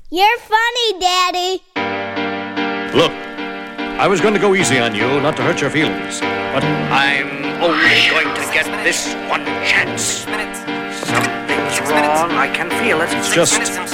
You're funny, Daddy. Look, I was going to go easy on you, not to hurt your feelings. But I'm only going to get this one chance. Something's wrong. I can feel it. It's just